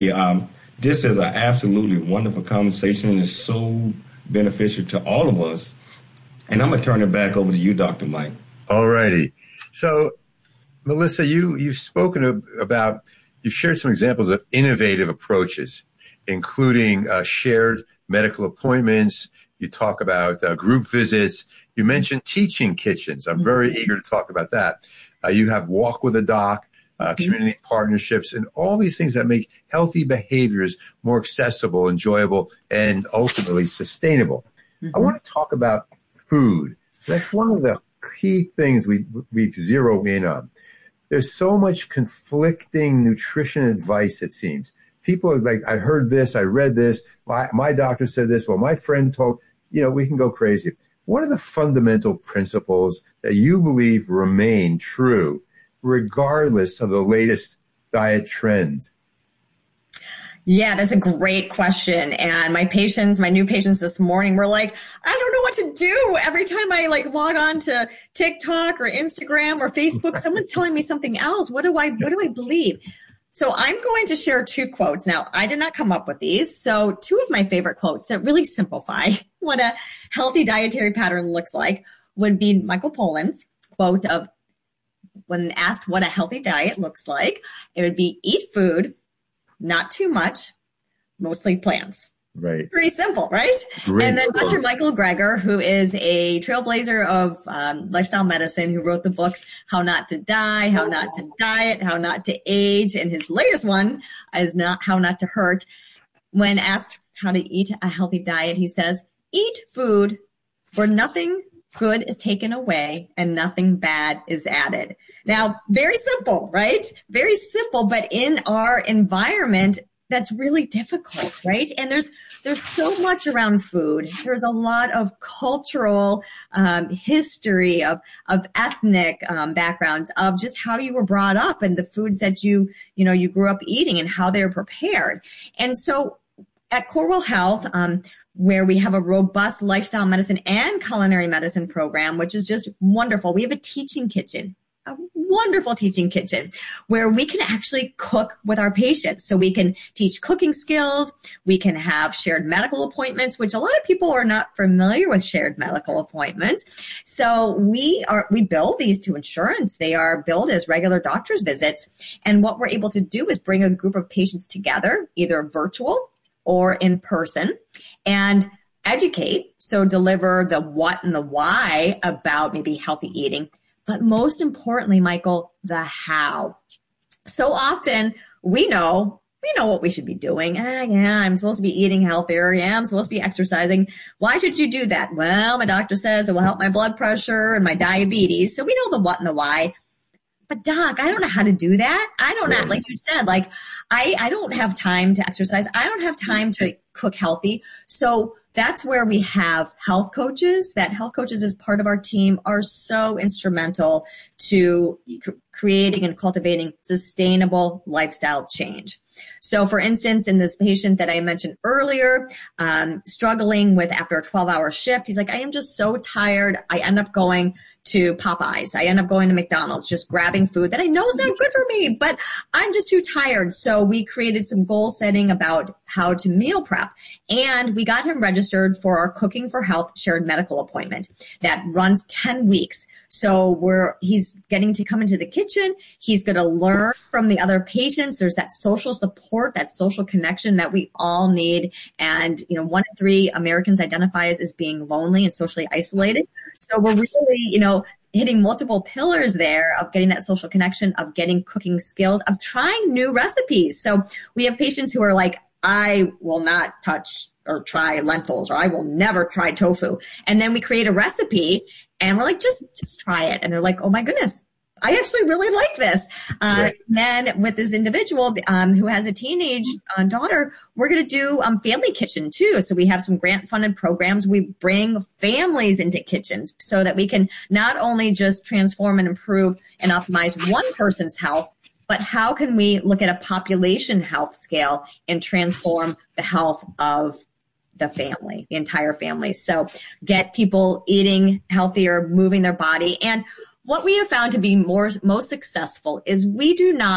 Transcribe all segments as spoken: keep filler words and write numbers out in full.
Yeah, um, this is an absolutely wonderful conversation, and it's so beneficial to all of us. And I'm going to turn it back over to you, Doctor Mike. All righty. So, Melissa, you, you've spoken about, you've shared some examples of innovative approaches, including uh, shared medical appointments. You talk about uh, group visits. You mentioned teaching kitchens. I'm very eager to talk about that. Uh, you have Walk with a Doc, uh, community partnerships, and all these things that make healthy behaviors more accessible, enjoyable, and ultimately sustainable. Mm-hmm. I want to talk about food. That's one of the key things we we zero in on. There's so much conflicting nutrition advice, it seems. People are like, I heard this, I read this, my, my doctor said this, well, my friend told, you know, we can go crazy. What are the fundamental principles that you believe remain true regardless of the latest diet trends? Yeah, that's a great question. And my patients, my new patients this morning were like, I don't know what to do. Every time I like log on to TikTok or Instagram or Facebook, someone's telling me something else. What do I, what do I believe? So I'm going to share two quotes. Now, I did not come up with these. So two of my favorite quotes that really simplify what a healthy dietary pattern looks like would be Michael Pollan's quote of, when asked what a healthy diet looks like, it would be eat food, not too much, mostly plants. Right. Pretty simple, right? Great. And then Doctor Michael Greger, who is a trailblazer of um, lifestyle medicine, who wrote the books How Not to Die, How Not to Diet, How Not to Age, and his latest one is not How Not to Hurt. When asked how to eat a healthy diet, he says, eat food where nothing good is taken away and nothing bad is added. Now, very simple, right? Very simple, but in our environment, that's really difficult, right? And there's there's so much around food. There's a lot of cultural um, history, of of ethnic um, backgrounds, of just how you were brought up and the foods that you you know you grew up eating and how they're prepared. And so, at Corewell Health, um, where we have a robust lifestyle medicine and culinary medicine program, which is just wonderful. We have a teaching kitchen. A wonderful teaching kitchen where we can actually cook with our patients. So we can teach cooking skills. We can have shared medical appointments, which a lot of people are not familiar with shared medical appointments. So we are, we bill these to insurance. They are billed as regular doctor's visits. And what we're able to do is bring a group of patients together, either virtual or in person, and educate. So deliver the what and the why about maybe healthy eating. But most importantly, Michael, the how. So often we know, we know what we should be doing. Ah, yeah, I'm supposed to be eating healthier. Yeah, I'm supposed to be exercising. Why should you do that? Well, my doctor says it will help my blood pressure and my diabetes. So we know the what and the why. But doc, I don't know how to do that. I don't know, like you said, like I, I don't have time to exercise. I don't have time to cook healthy. So that's where we have health coaches. That health coaches as part of our team are so instrumental to c- creating and cultivating sustainable lifestyle change. So for instance, in this patient that I mentioned earlier, um, struggling with after a twelve hour shift, he's like, I am just so tired. I end up going to Popeyes. I end up going to McDonald's, just grabbing food that I know is not good for me, but I'm just too tired. So we created some goal setting about how to meal prep, and we got him registered for our Cooking for Health shared medical appointment that runs ten weeks. So we're, he's getting to come into the kitchen. He's going to learn from the other patients. There's that social support, that social connection that we all need. And, you know, one in three Americans identify as, as being lonely and socially isolated. So we're really, you know, hitting multiple pillars there of getting that social connection, of getting cooking skills, of trying new recipes. So we have patients who are like, I will not touch or try lentils, or I will never try tofu. And then we create a recipe and we're like, just, just try it. And they're like, oh my goodness, I actually really like this. Uh, right. Then with this individual um, who has a teenage uh, daughter, we're going to do um, family kitchen too. So we have some grant funded programs. We bring families into kitchens so that we can not only just transform and improve and optimize one person's health, but how can we look at a population health scale and transform the health of the family, the entire family. So get people eating healthier, moving their body. And what we have found to be more most successful is we do not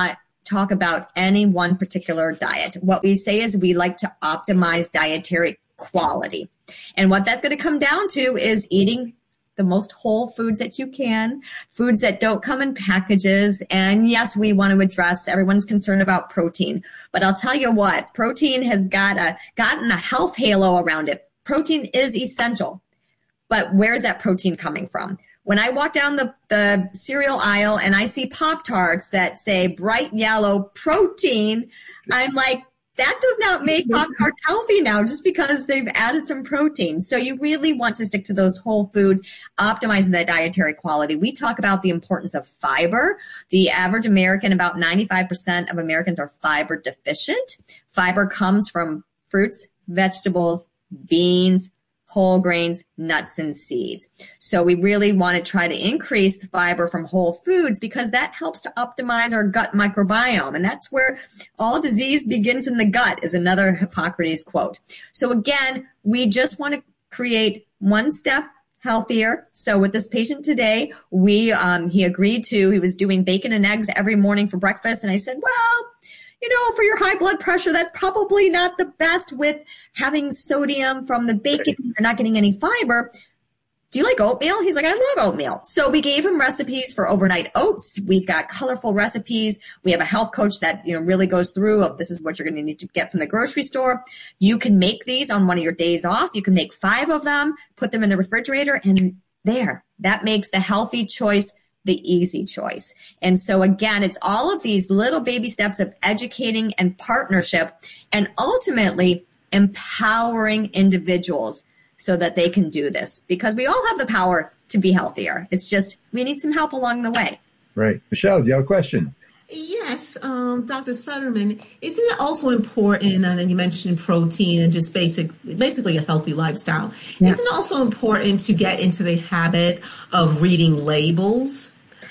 talk about any one particular diet. What we say is we like to optimize dietary quality. And what that's going to come down to is eating the most whole foods that you can, foods that don't come in packages. And yes, we want to address, everyone's concerned about protein. But I'll tell you what, protein has got a, gotten a health halo around it. Protein is essential. But where's that protein coming from? When I walk down the, the cereal aisle and I see Pop-Tarts that say bright yellow protein, I'm like, that does not make Pop-Tarts healthy now just because they've added some protein. So you really want to stick to those whole foods, optimizing that dietary quality. We talk about the importance of fiber. The average American, about ninety-five percent of Americans are fiber deficient. Fiber comes from fruits, vegetables, beans, whole grains, nuts, and seeds. So we really want to try to increase the fiber from whole foods because that helps to optimize our gut microbiome. And that's where all disease begins in the gut, is another Hippocrates quote. So again, we just want to create one step healthier. So with this patient today, we um, he agreed to, he was doing bacon and eggs every morning for breakfast. And I said, well, you know, for your high blood pressure, that's probably not the best with having sodium from the bacon. You're not getting any fiber. Do you like oatmeal? He's like, I love oatmeal. So we gave him recipes for overnight oats. We've got colorful recipes. We have a health coach that, you know, really goes through of this is what you're going to need to get from the grocery store. You can make these on one of your days off. You can make five of them, put them in the refrigerator, and there, that makes the healthy choice the easy choice. And so again, it's all of these little baby steps of educating and partnership and ultimately empowering individuals so that they can do this, because we all have the power to be healthier. It's just we need some help along the way. Right. Michelle, do you have a question? Yes, um, Doctor Suderman, isn't it also important, and you mentioned protein and just basic, basically a healthy lifestyle, yeah. Isn't it also important to get into the habit of reading labels?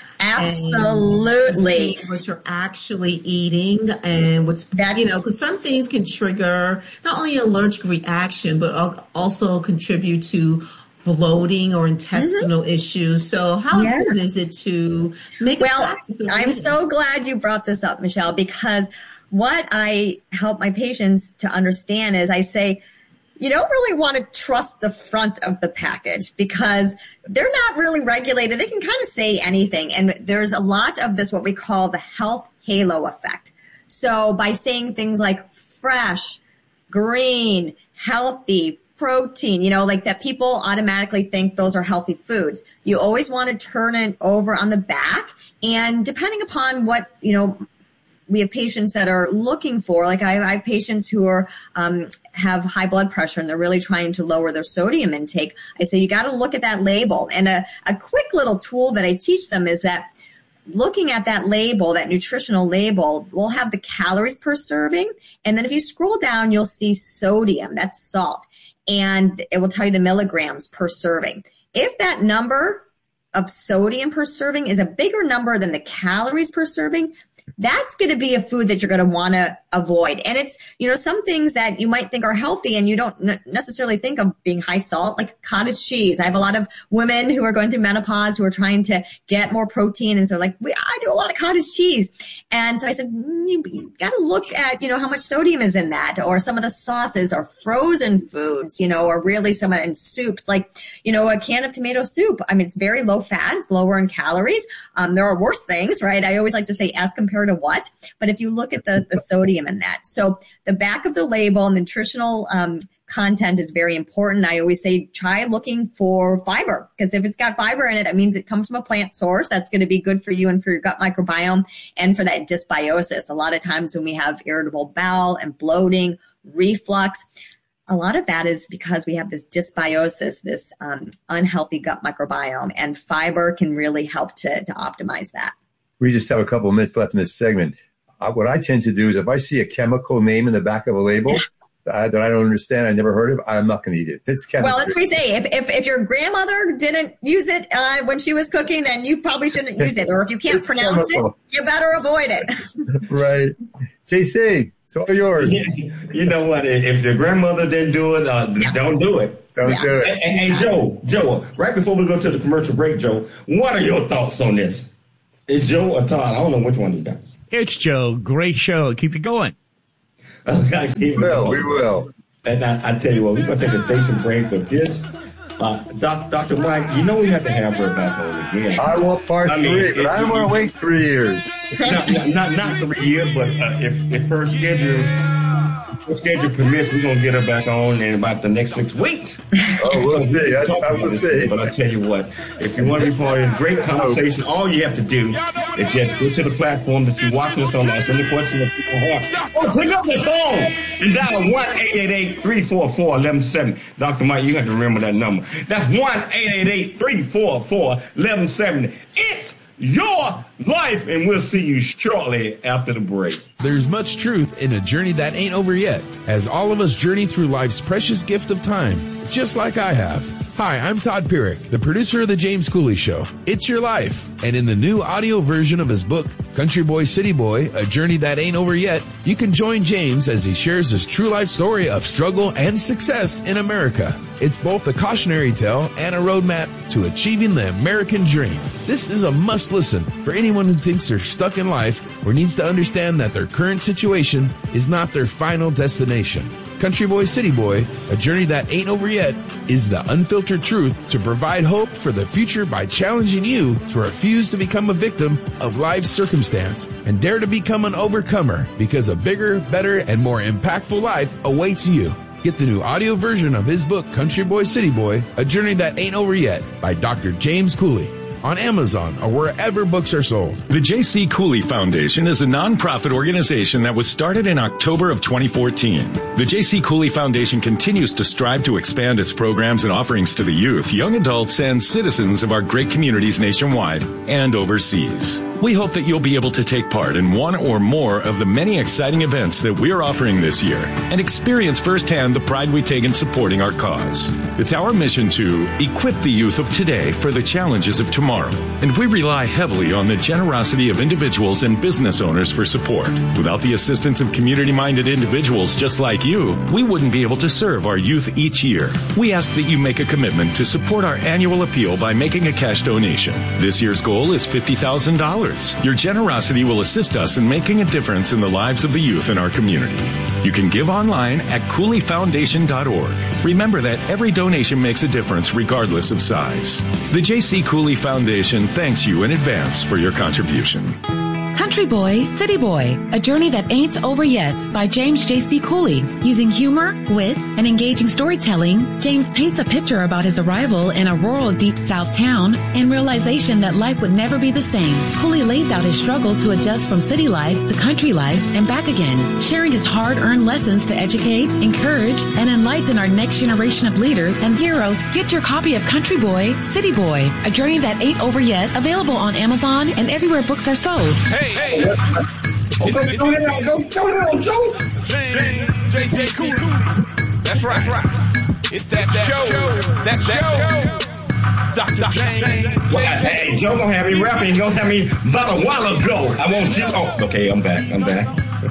Absolutely. And what you're actually eating and what's, That's, you know, because some things can trigger not only an allergic reaction, but also contribute to bloating or intestinal mm-hmm. issues. So how yeah. important is it to make well, a practice of I'm reading? so glad you brought this up, Michelle, because what I help my patients to understand is I say, you don't really want to trust the front of the package because they're not really regulated. They can kind of say anything. And there's a lot of this, what we call the health halo effect. So by saying things like fresh, green, healthy, protein, you know, like that, people automatically think those are healthy foods. You always want to turn it over on the back. And depending upon what, you know, we have patients that are looking for, like I, I have patients who are um, have high blood pressure and they're really trying to lower their sodium intake. I say you got to look at that label. And a, a quick little tool that I teach them is that looking at that label, that nutritional label, will have the calories per serving. And then if you scroll down, you'll see sodium, that's salt. And it will tell you the milligrams per serving. If that number of sodium per serving is a bigger number than the calories per serving, that's going to be a food that you're going to want to avoid. And it's, you know, some things that you might think are healthy and you don't n- necessarily think of being high salt, like cottage cheese. I have a lot of women who are going through menopause who are trying to get more protein. And so like, we, I do a lot of cottage cheese. And so I said, mm, you, you got to look at, you know, how much sodium is in that, or some of the sauces or frozen foods, you know, or really some of in soups, like, you know, a can of tomato soup. I mean, it's very low fat. It's lower in calories. Um, there are worse things, right? I always like to say as compared to what, but if you look at the, the sodium in that. So the back of the label and nutritional um, content is very important. I always say try looking for fiber, because if it's got fiber in it, that means it comes from a plant source. That's going to be good for you and for your gut microbiome and for that dysbiosis. A lot of times when we have irritable bowel and bloating, reflux, a lot of that is because we have this dysbiosis, this um, unhealthy gut microbiome, and fiber can really help to, to optimize that. We just have a couple of minutes left in this segment. Uh, what I tend to do is if I see a chemical name in the back of a label uh, that I don't understand, I never heard of, I'm not going to eat it. It's chemistry. Well, that's what we say. If, if, if your grandmother didn't use it uh, when she was cooking, then you probably shouldn't use it. Or if you can't it's pronounce chemical. it, you better avoid it. Right. J C, it's all yours. You know what? If your grandmother didn't do it, uh, yeah. don't do it. Don't yeah. do it. Hey, hey, Joe, Joe, right before we go to the commercial break, Joe, what are your thoughts on this? It's Joe or Todd? I don't know which one he does. It's Joe. Great show. Keep it going. Okay, we will. We will. And I, I tell you what, we're going to take a station break, but this, uh, Doc, Doctor Mike, you know we have to have her back on again. I want part I mean, three, but I don't want to wait three years. Not, not, not, not three years, but uh, if, if her schedule, her schedule permits, we're going to get her back on in about the next six weeks. Oh, we'll see. That's I will see. But I tell you what, if you want to be part of this great conversation, all you have to do is just go to the platform that you're watching us on. Ask any question that people have. Or pick up the phone and dial one eight eight eight, three four four, one one seven zero. Doctor Mike, you have to remember that number. That's one eight eight eight, three four four, one one seven zero. It's your life, and we'll see you shortly after the break. There's much truth in a journey that ain't over yet, as all of us journey through life's precious gift of time, just like I have. Hi, I'm Todd Pierrick, the producer of The James Cooley Show. It's your life. And in the new audio version of his book, Country Boy, City Boy, A Journey That Ain't Over Yet, you can join James as he shares his true life story of struggle and success in America. It's both a cautionary tale and a roadmap to achieving the American dream. This is a must listen for anyone who thinks they're stuck in life or needs to understand that their current situation is not their final destination. Country Boy, City Boy, A Journey That Ain't Over Yet is the unfiltered truth to provide hope for the future by challenging you to refuse to become a victim of life's circumstance and dare to become an overcomer, because a bigger, better, and more impactful life awaits you. Get the new audio version of his book, Country Boy, City Boy, A Journey That Ain't Over Yet by Doctor James Cooley, on Amazon or wherever books are sold. The J C. Cooley Foundation is a nonprofit organization that was started in October of twenty fourteen. The J C. Cooley Foundation continues to strive to expand its programs and offerings to the youth, young adults, and citizens of our great communities nationwide and overseas. We hope that you'll be able to take part in one or more of the many exciting events that we are offering this year and experience firsthand the pride we take in supporting our cause. It's our mission to equip the youth of today for the challenges of tomorrow. And we rely heavily on the generosity of individuals and business owners for support. Without the assistance of community-minded individuals just like you, we wouldn't be able to serve our youth each year. We ask that you make a commitment to support our annual appeal by making a cash donation. This year's goal is fifty thousand dollars. Your generosity will assist us in making a difference in the lives of the youth in our community. You can give online at cooley foundation dot org. Remember that every donation makes a difference regardless of size. The J C. Cooley Foundation thanks you in advance for your contribution. Country Boy, City Boy, A Journey That Ain't Over Yet by James J C. Cooley. Using humor, wit, and engaging storytelling, James paints a picture about his arrival in a rural Deep South town and realization that life would never be the same. Cooley lays out his struggle to adjust from city life to country life and back again, sharing his hard-earned lessons to educate, encourage, and enlighten our next generation of leaders and heroes. Get your copy of Country Boy, City Boy, A Journey That Ain't Over Yet, available on Amazon and everywhere books are sold. Hey! Hey, go, go ahead, go, go ahead, Joe. James, J C. Cooley. That's right, that's right. It's that, that show, that, that show. Doctor James. Well, hey, Joe gonna have me rapping. He gonna have me about a while ago. I want you. Oh, okay, I'm back. I'm back.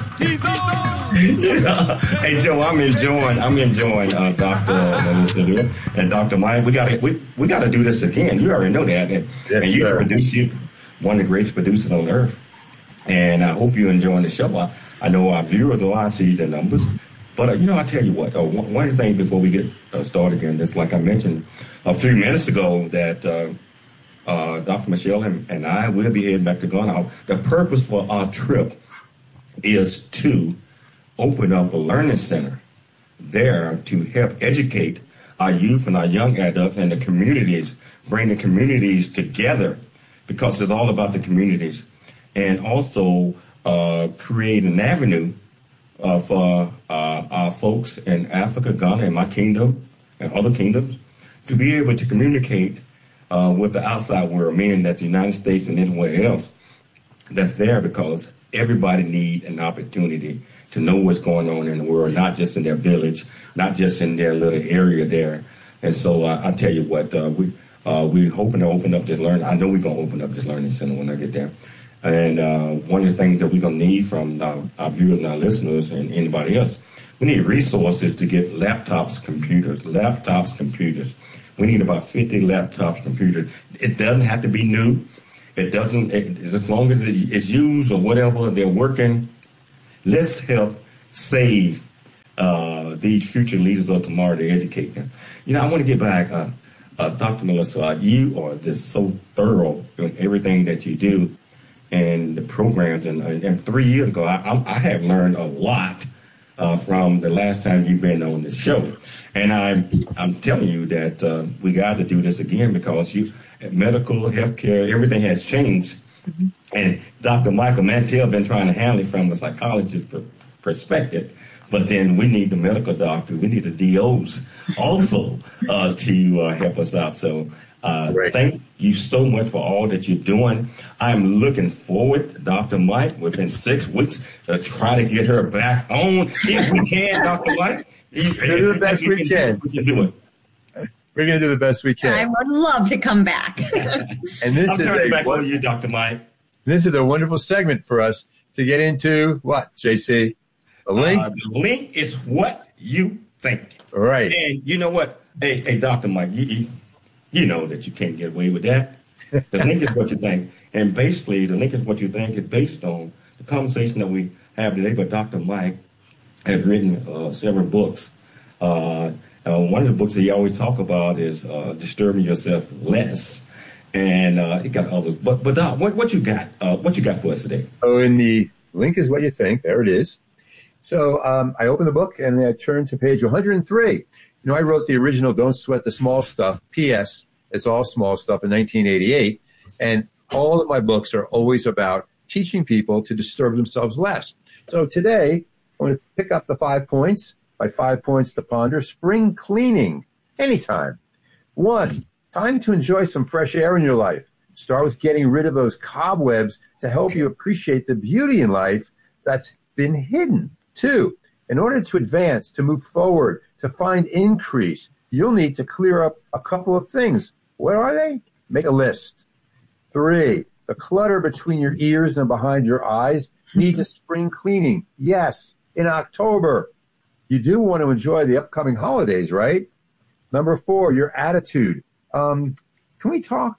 Yeah. Hey, Joe, I'm enjoying. I'm enjoying uh, Doctor Melissa and Doctor Mike. We gotta, we, we gotta do this again. You already know that, and, yes, and you're sir. the producer, one of the greatest producers on earth. And I hope you're enjoying the show. I, I know our viewers are. I see the numbers. But, uh, you know, I tell you what, uh, one, one of the things before we get uh, started again, just like I mentioned a few minutes ago, that uh, uh, Doctor Michelle and, and I will be heading back to Ghana. The purpose for our trip is to open up a learning center there to help educate our youth and our young adults and the communities, bring the communities together, because it's all about the communities. And also uh, create an avenue uh, for uh, our folks in Africa, Ghana, and my kingdom, and other kingdoms, to be able to communicate uh, with the outside world, meaning that the United States and anywhere else that's there, because everybody needs an opportunity to know what's going on in the world, not just in their village, not just in their little area there. And so uh, I tell you what, uh, we, uh, we're hoping to open up this learning. I know we're going to open up this learning center when I get there. And uh, one of the things that we're going to need from our, our viewers and our listeners and anybody else, we need resources to get laptops, computers, laptops, computers. We need about fifty laptops, computers. It doesn't have to be new. It doesn't, it, as long as it's used or whatever, they're working. Let's help save uh, these future leaders of tomorrow to educate them. You know, I want to get back, uh, uh, Doctor Melissa, uh, you are just so thorough in everything that you do and the programs. And, and three years ago, I, I have learned a lot uh, from the last time you've been on the show. And I'm, I'm telling you that uh, we got to do this again because you, medical, healthcare, everything has changed. Mm-hmm. And Doctor Michael Mantell been trying to handle it from a psychologist perspective. But then we need the medical doctors, we need the D Os also uh, to uh, help us out. So uh, right. Thank you so much for all that you're doing. I'm looking forward, Doctor Mike, within six weeks to try to get her back on if we can, Doctor Mike. We're going to do the best we can. We can do it. We're going to do the best we can. I would love to come back. And this I'll is turn it a, back over to you, Doctor Mike. This is a wonderful segment for us to get into what, J C? A link? Uh, the link is what you think. Right. And you know what? Hey, hey, Doctor Mike, you, you, you know that you can't get away with that. The link is what you think. And basically, the link is what you think is based on the conversation that we have today. But Doctor Mike has written uh, several books. Uh, uh, one of the books that he always talk about is uh, Disturbing Yourself Less. And uh, he got others. But, but Doc, what, what you got? Uh, what you got for us today? So in the link is what you think. There it is. So um, I opened the book and I turned to page one hundred three. You know, I wrote the original Don't Sweat the Small Stuff, P S It's all small stuff, in nineteen eighty-eight. And all of my books are always about teaching people to disturb themselves less. So today, I want to pick up the five points. My five points to ponder. Spring cleaning, anytime. One, time to enjoy some fresh air in your life. Start with getting rid of those cobwebs to help you appreciate the beauty in life that's been hidden. Two, in order to advance, to move forward, to find increase, you'll need to clear up a couple of things. What are they? Make a list. Three, the clutter between your ears and behind your eyes needs a spring cleaning. Yes, in October. You do want to enjoy the upcoming holidays, right? Number four, your attitude. Um, can we talk?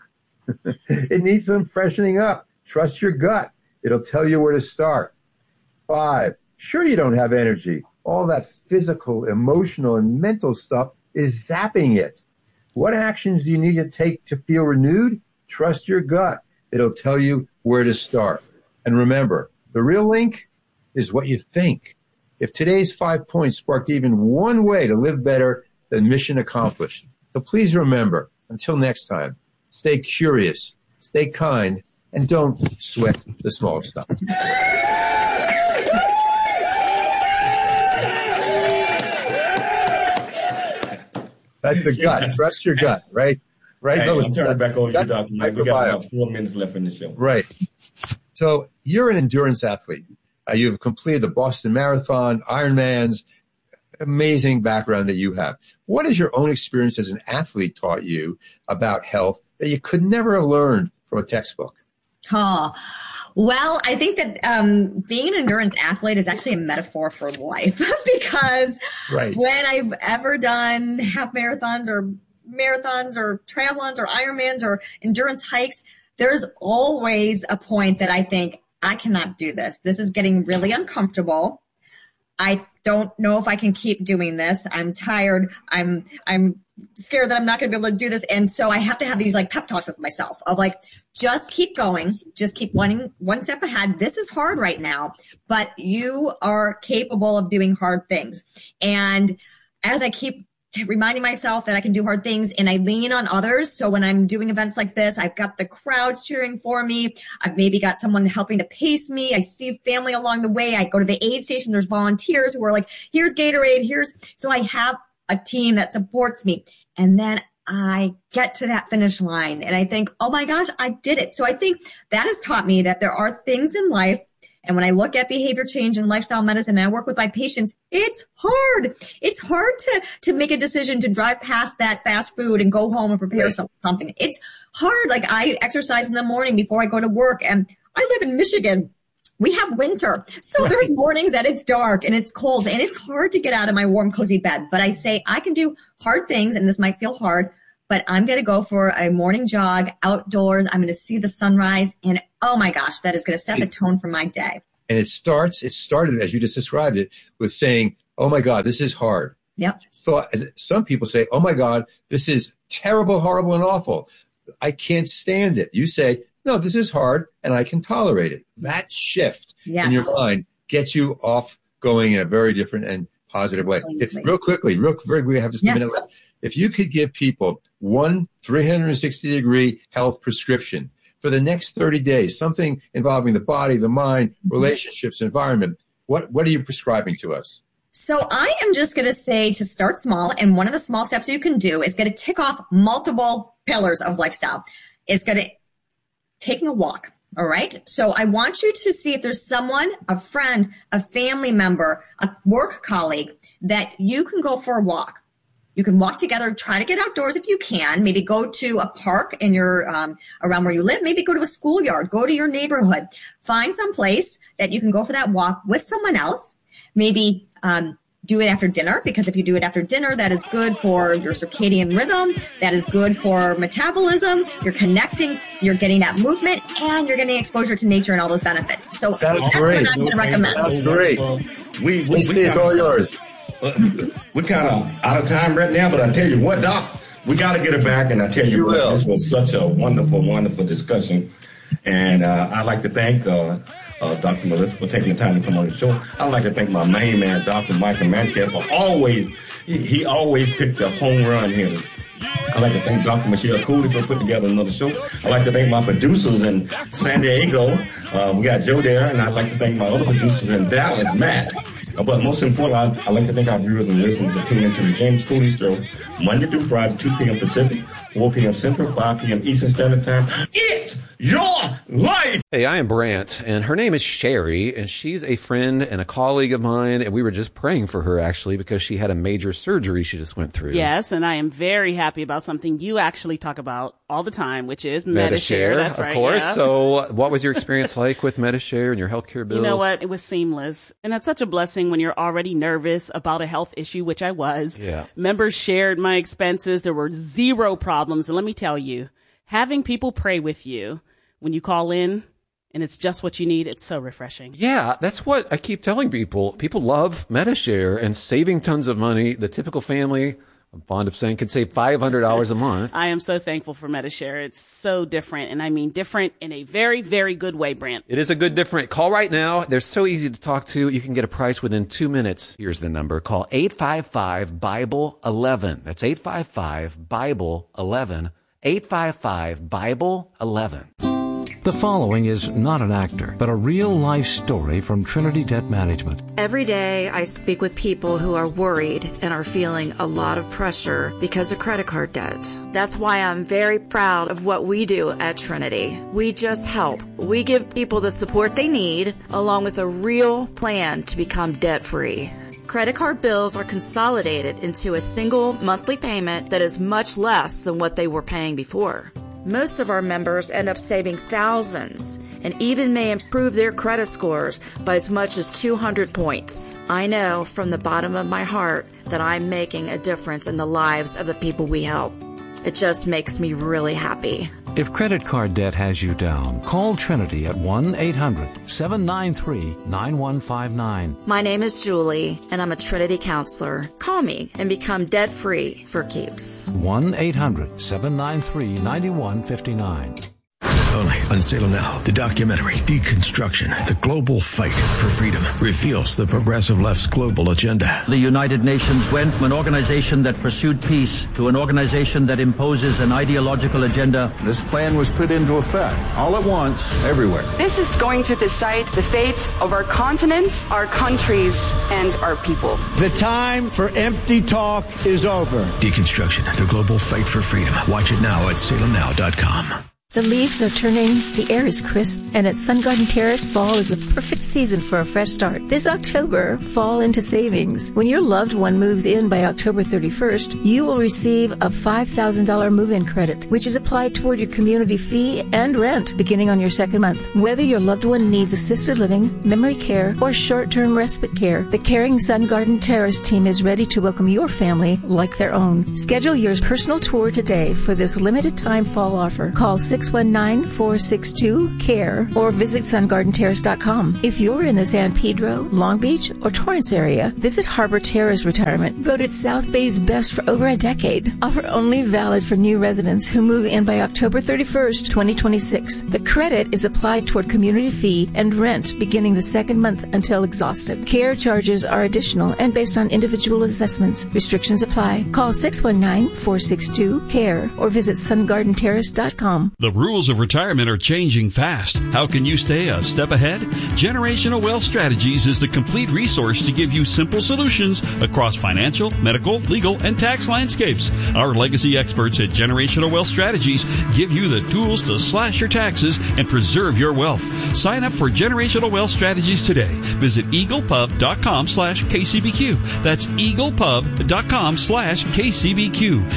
It needs some freshening up. Trust your gut. It'll tell you where to start. Five, sure you don't have energy. All that physical, emotional, and mental stuff is zapping it. What actions do you need to take to feel renewed? Trust your gut. It'll tell you where to start. And remember, the real link is what you think. If today's five points sparked even one way to live better, then mission accomplished. So please remember, until next time, stay curious, stay kind, and don't sweat the small stuff. That's the gut. Trust your gut, right? Right. Hey, no, I'm turning back over to you, Doctor Mike. We got about microbiome. four minutes left in the show. Right. So you're an endurance athlete. Uh, you've completed the Boston Marathon, Ironmans, amazing background that you have. What has your own experience as an athlete taught you about health that you could never have learned from a textbook? Oh, well, I think that um, being an endurance athlete is actually a metaphor for life because right. when I've ever done half marathons or marathons or triathlons or Ironmans or endurance hikes, there's always a point that I think, I cannot do this. This is getting really uncomfortable. I don't know if I can keep doing this. I'm tired. I'm I'm scared that I'm not going to be able to do this. And so I have to have these like pep talks with myself of like, just keep going. Just keep one, one step ahead. This is hard right now, but you are capable of doing hard things. And as I keep reminding myself that I can do hard things and I lean on others. So when I'm doing events like this, I've got the crowds cheering for me. I've maybe got someone helping to pace me. I see family along the way. I go to the aid station. There's volunteers who are like, here's Gatorade. Here's, so I have a team that supports me. And then I get to that finish line and I think, oh my gosh, I did it. So I think that has taught me that there are things in life. And when I look at behavior change and lifestyle medicine and I work with my patients, it's hard. It's hard to, to make a decision to drive past that fast food and go home and prepare right. some, something. It's hard. Like I exercise in the morning before I go to work and I live in Michigan. We have winter. So right. there's mornings that it's dark and it's cold and it's hard to get out of my warm, cozy bed. But I say I can do hard things and this might feel hard, but I'm going to go for a morning jog outdoors. I'm going to see the sunrise, and oh my gosh, that is going to set the tone for my day. And it starts, it started, as you just described it, with saying, oh my God, this is hard. Yep. Thought, some people say, oh my God, this is terrible, horrible, and awful. I can't stand it. You say, no, this is hard, and I can tolerate it. That shift yes. in your mind gets you off going in a very different and positive way. If, real quickly, real quick, we have just yes. a minute left. If you could give people one three sixty degree health prescription for the next thirty days, something involving the body, the mind, relationships, environment, what, what are you prescribing to us? So I am just going to say to start small, and one of the small steps you can do is going to tick off multiple pillars of lifestyle. It's going to taking a walk. All right. So I want you to see if there's someone, a friend, a family member, a work colleague that you can go for a walk. You can walk together, try to get outdoors if you can. Maybe go to a park in your um, around where you live. Maybe go to a schoolyard. Go to your neighborhood. Find some place that you can go for that walk with someone else. Maybe um, do it after dinner, because if you do it after dinner, that is good for your circadian rhythm. That is good for metabolism. You're connecting. You're getting that movement, and you're getting exposure to nature and all those benefits. So Sounds that's great. what I'm going to recommend. Sounds great. We, we, we see it's all yours. Uh, we're kind of out of time right now, but I tell you what, Doc, we got to get it back. And I tell you, you what, will. This was such a wonderful, wonderful discussion. And uh, I'd like to thank uh, uh, Doctor Melissa for taking the time to come on the show. I'd like to thank my main man, Doctor Michael Mancast, for always, he, he always picked up home run hitters. I'd like to thank Doctor Michelle Cooley for putting together another show. I'd like to thank my producers in San Diego. Uh, we got Joe there, and I'd like to thank my other producers in Dallas, Matt. Uh, but most importantly, I'd, I'd like to thank our viewers and listeners for tuning into the James Cooley Show, Monday through Friday, two p.m. Pacific, four p.m. Central, five p.m. Eastern Standard Time. It's your life! Hey, I am Brant, and her name is Sherry, and she's a friend and a colleague of mine, and we were just praying for her, actually, because she had a major surgery she just went through. Yes, and I am very happy about something you actually talk about all the time, which is Medishare. Medishare. That's of right, course. yeah. So what was your experience like with Medishare and your healthcare bills? You know what? It was seamless, and that's such a blessing when you're already nervous about a health issue, which I was. Yeah. Members shared my expenses. There were zero problems, and let me tell you, having people pray with you when you call in, and it's just what you need, it's so refreshing. Yeah, that's what I keep telling people. People love Medishare and saving tons of money. The typical family, I'm fond of saying, can save five hundred dollars a month. I am so thankful for Medishare. It's so different, and I mean different in a very, very good way, Brant. It is a good different. Call right now. They're so easy to talk to. You can get a price within two minutes. Here's the number. Call eight five five, Bible eleven. That's eight five five, Bible eleven. eight five five, Bible eleven. The following is not an actor, but a real-life story from Trinity Debt Management. Every day I speak with people who are worried and are feeling a lot of pressure because of credit card debt. That's why I'm very proud of what we do at Trinity. We just help. We give people the support they need, along with a real plan to become debt-free. Credit card bills are consolidated into a single monthly payment that is much less than what they were paying before. Most of our members end up saving thousands and even may improve their credit scores by as much as two hundred points. I know from the bottom of my heart that I'm making a difference in the lives of the people we help. It just makes me really happy. If credit card debt has you down, call Trinity at one eight hundred, seven nine three, nine one five nine. My name is Julie, and I'm a Trinity counselor. Call me and become debt-free for keeps. one eight hundred, seven nine three, nine one five nine. Only on Salem Now, the documentary Deconstruction, the Global Fight for Freedom, reveals the progressive left's global agenda. The United Nations went from an organization that pursued peace to an organization that imposes an ideological agenda. This plan was put into effect all at once, everywhere. This is going to decide the fate of our continent, our countries, and our people. The time for empty talk is over. Deconstruction, the Global Fight for Freedom. Watch it now at salem now dot com. The leaves are turning, the air is crisp, and at Sun Garden Terrace, fall is the perfect season for a fresh start. This October, fall into savings. When your loved one moves in by October thirty-first, you will receive a five thousand dollars move-in credit, which is applied toward your community fee and rent beginning on your second month. Whether your loved one needs assisted living, memory care, or short-term respite care, the Caring Sun Garden Terrace team is ready to welcome your family like their own. Schedule your personal tour today for this limited-time fall offer. Call six one nine, four six two, C A R E or visit sun garden terrace dot com. If you're in the San Pedro, Long Beach, or Torrance area, visit Harbor Terrace Retirement, voted South Bay's best for over a decade. Offer only valid for new residents who move in by October thirty-first, twenty twenty-six. The credit is applied toward community fee and rent beginning the second month until exhausted. Care charges are additional and based on individual assessments. Restrictions apply. Call six one nine, four six two, C A R E or visit sun garden terrace dot com. The rules of retirement are changing fast. How can you stay a step ahead? Generational Wealth Strategies is the complete resource to give you simple solutions across financial, medical, legal, and tax landscapes. Our legacy experts at Generational Wealth Strategies give you the tools to slash your taxes and preserve your wealth. Sign up for Generational Wealth Strategies today. Visit eaglepub.com slash KCBQ. That's eaglepub.com slash KCBQ.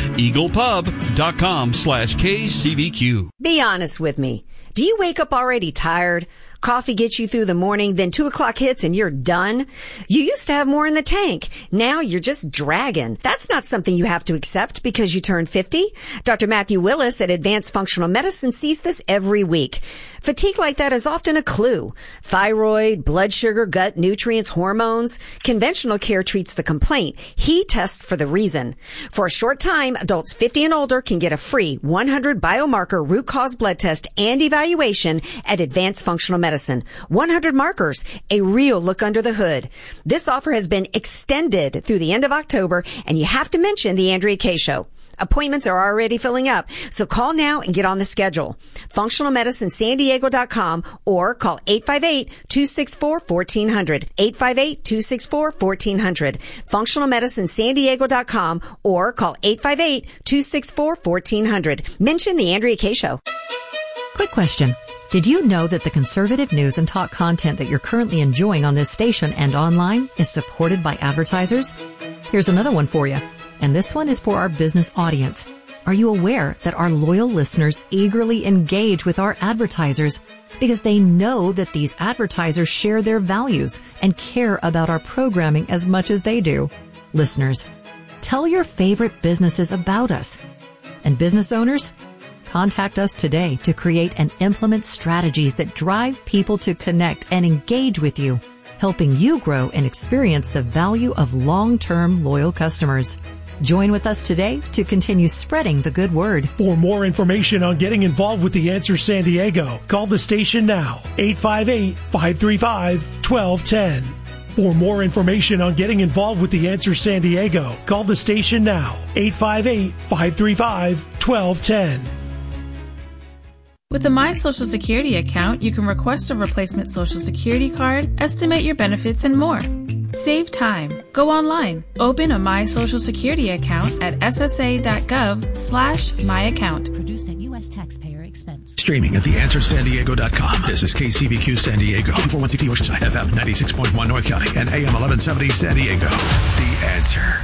eaglepub.com slash KCBQ. Be honest with me. Do you wake up already tired? Coffee gets you through the morning, then two o'clock hits and you're done. You used to have more in the tank. Now you're just dragging. That's not something you have to accept because you turned fifty. Doctor Matthew Willis at Advanced Functional Medicine sees this every week. Fatigue like that is often a clue. Thyroid, blood sugar, gut, nutrients, hormones. Conventional care treats the complaint. He tests for the reason. For a short time, adults fifty and older can get a free one hundred biomarker root cause blood test and evaluation at Advanced Functional Medicine. Medicine. one hundred markers, a real look under the hood. This offer has been extended through the end of October, and you have to mention the Andrea Kaye Show. Appointments are already filling up, so call now and get on the schedule. functional medicine san diego dot com or call eight five eight, two six four, one four zero zero, eight five eight, two six four, one four zero zero, functional medicine san diego dot com or call eight five eight, two six four, one four zero zero. Mention the Andrea Kaye Show. Quick question. Did you know that the conservative news and talk content that you're currently enjoying on this station and online is supported by advertisers? Here's another one for you. And this one is for our business audience. Are you aware that our loyal listeners eagerly engage with our advertisers because they know that these advertisers share their values and care about our programming as much as they do? Listeners, tell your favorite businesses about us. And business owners, contact us today to create and implement strategies that drive people to connect and engage with you, helping you grow and experience the value of long-term loyal customers. Join with us today to continue spreading the good word. For more information on getting involved with The Answer San Diego, call the station now, eight five eight, five three five, one two one zero. For more information on getting involved with The Answer San Diego, call the station now, eight five eight, five three five, one two one zero. With a My Social Security account, you can request a replacement Social Security card, estimate your benefits, and more. Save time. Go online. Open a My Social Security account at s s a dot gov slash my account. Produced at U S taxpayer expense. Streaming at the answer san diego dot com. This is K C B Q San Diego, two forty-one C T Oceanside, F M ninety-six point one North County, and A M eleven seventy San Diego. The Answer.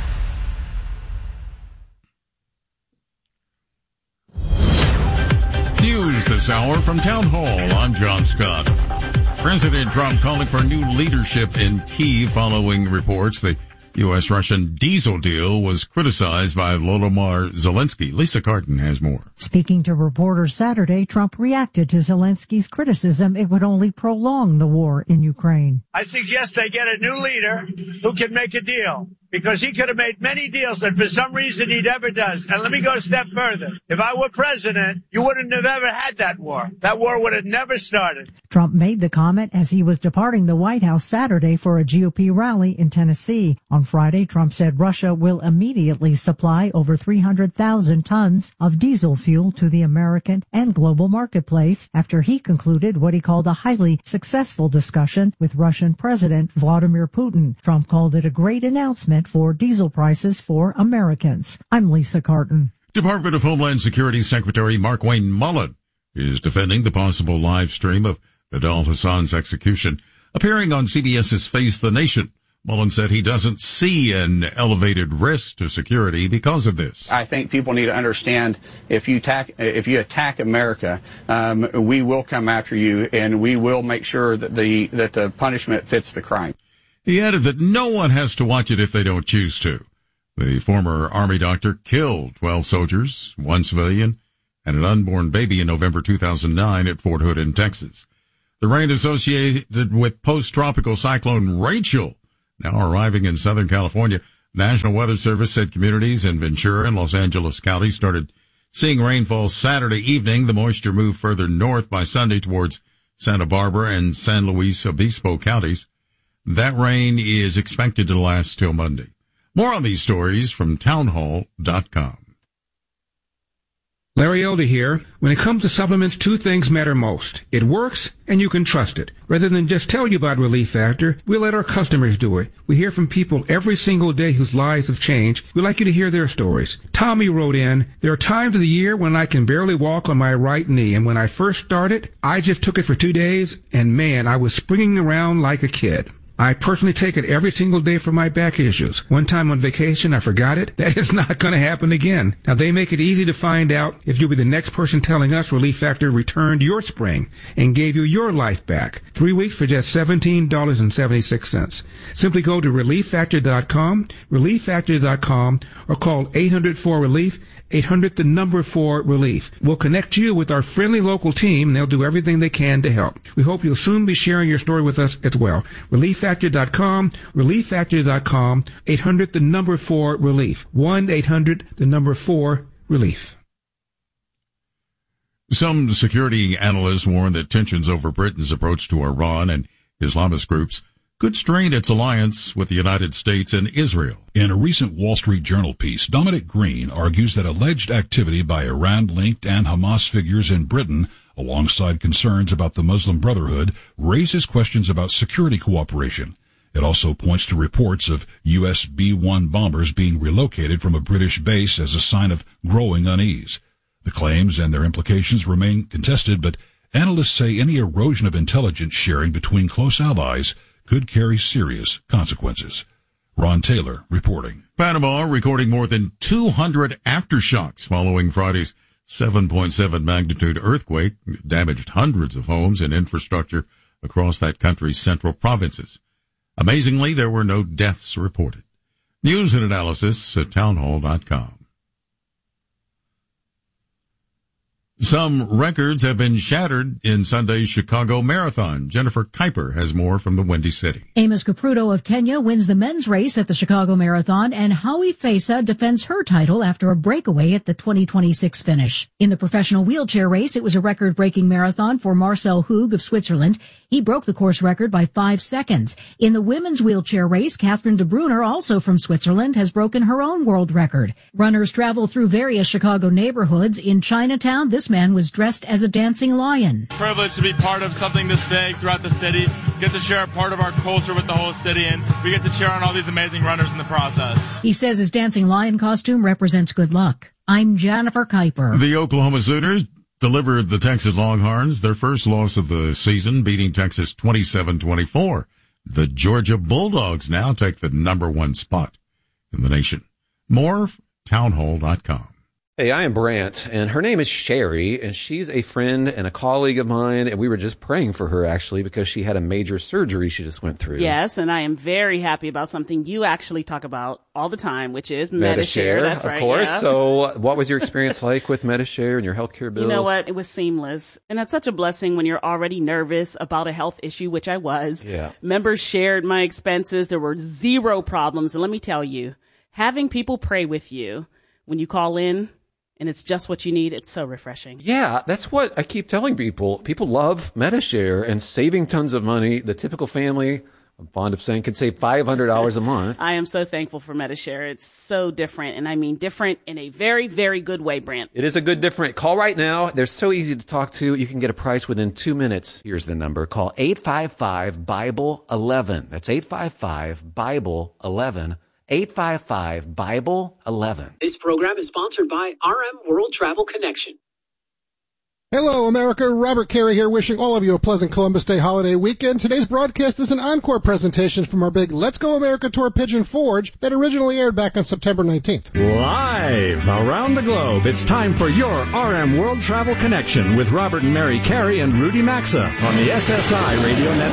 News this hour from Town Hall. I'm John Scott. President Trump calling for new leadership in Kyiv following reports the U S-Russian diesel deal was criticized by Volodymyr Zelensky. Lisa Carton has more. Speaking to reporters Saturday, Trump reacted to Zelensky's criticism it would only prolong the war in Ukraine. I suggest they get a new leader who can make a deal, because he could have made many deals that for some reason he never does. And let me go a step further. If I were president, you wouldn't have ever had that war. That war would have never started. Trump made the comment as he was departing the White House Saturday for a G O P rally in Tennessee. On Friday, Trump said Russia will immediately supply over three hundred thousand tons of diesel fuel to the American and global marketplace after he concluded what he called a highly successful discussion with Russian President Vladimir Putin. Trump called it a great announcement for diesel prices for Americans. I'm Lisa Carton. Department of Homeland Security Secretary Markwayne Mullin is defending the possible live stream of Nidal Hassan's execution. Appearing on CBS's Face the Nation, Mullen said he doesn't see an elevated risk to security because of this. I think people need to understand if you attack, if you attack America, um, we will come after you, and we will make sure that the that the punishment fits the crime. He added that no one has to watch it if they don't choose to. The former Army doctor killed twelve soldiers, one civilian, and an unborn baby in November two thousand nine at Fort Hood in Texas. The rain associated with post-tropical cyclone Rachel now arriving in Southern California. National Weather Service said communities in Ventura and Los Angeles County started seeing rainfall Saturday evening. The moisture moved further north by Sunday towards Santa Barbara and San Luis Obispo counties. That rain is expected to last till Monday. More on these stories from townhall dot com. Larry Elder here. When it comes to supplements, two things matter most. It works, and you can trust it. Rather than just tell you about Relief Factor, we let our customers do it. We hear from people every single day whose lives have changed. We'd like you to hear their stories. Tommy wrote in, there are times of the year when I can barely walk on my right knee, and when I first started, I just took it for two days, and man, I was springing around like a kid. I personally take it every single day for my back issues. One time on vacation, I forgot it. That is not going to happen again. Now, they make it easy to find out if you'll be the next person telling us Relief Factor returned your spring and gave you your life back. Three weeks for just seventeen dollars and seventy-six cents. Simply go to relief factor dot com, relief factor dot com, or call eight hundred four relief, eight hundred the number four relief. We'll connect you with our friendly local team, and they'll do everything they can to help. We hope you'll soon be sharing your story with us as well. relief factor dot com, relief factor dot com, eight hundred the number four relief. one eight hundred the number four relief. Some security analysts warn that tensions over Britain's approach to Iran and Islamist groups could strain its alliance with the United States and Israel. In a recent Wall Street Journal piece, Dominic Green argues that alleged activity by Iran-linked and Hamas figures in Britain, alongside concerns about the Muslim Brotherhood, raises questions about security cooperation. It also points to reports of U S B one bombers being relocated from a British base as a sign of growing unease. The claims and their implications remain contested, but analysts say any erosion of intelligence sharing between close allies could carry serious consequences. Ron Taylor reporting. Panama recording more than two hundred aftershocks following Friday's seven point seven magnitude earthquake that damaged hundreds of homes and infrastructure across that country's central provinces. Amazingly, there were no deaths reported. News and analysis at townhall dot com. Some records have been shattered in Sunday's Chicago Marathon. Jennifer Kuiper has more from the Windy City. Amos Kipruto of Kenya wins the men's race at the Chicago Marathon, and Howie Fesa defends her title after a breakaway at the twenty twenty-six finish. In the professional wheelchair race, it was a record-breaking marathon for Marcel Hug of Switzerland. He broke the course record by five seconds. In the women's wheelchair race, Catherine de Bruyne, also from Switzerland, has broken her own world record. Runners travel through various Chicago neighborhoods. In Chinatown, this man was dressed as a dancing lion. Privileged to be part of something this big throughout the city, get to share a part of our culture with the whole city, and we get to cheer on all these amazing runners in the process. He says his dancing lion costume represents good luck. I'm Jennifer Kuiper. The Oklahoma Sooners delivered the Texas Longhorns their first loss of the season, beating Texas twenty-seven twenty-four. The Georgia Bulldogs now take the number one spot in the nation. More, townhall dot com. Hey, I am Brant, and her name is Sherry, and she's a friend and a colleague of mine, and we were just praying for her, actually, because she had a major surgery she just went through. Yes, and I am very happy about something you actually talk about all the time, which is Medi-Share. That's of right, course. yeah. So what was your experience like with Medi-Share and your healthcare bills? You know what? It was seamless, and that's such a blessing when you're already nervous about a health issue, which I was. Yeah. Members shared my expenses. There were zero problems, and let me tell you, having people pray with you when you call in, and it's just what you need. It's so refreshing. Yeah, that's what I keep telling people. People love Medi-Share and saving tons of money. The typical family, I'm fond of saying, can save five hundred dollars a month. I am so thankful for Medi-Share. It's so different, and I mean different in a very, very good way, Brant. It is a good different. Call right now. They're so easy to talk to. You can get a price within two minutes. Here's the number. Call eight five five, Bible eleven. That's eight five five, Bible eleven. eight five five, Bible eleven. This program is sponsored by R M World Travel Connection. Hello, America. Robert Carey here, wishing all of you a pleasant Columbus Day holiday weekend. Today's broadcast is an encore presentation from our big Let's Go America tour Pigeon Forge that originally aired back on September nineteenth. Live around the globe, it's time for your R M World Travel Connection with Robert and Mary Carey and Rudy Maxa on the S S I Radio Network.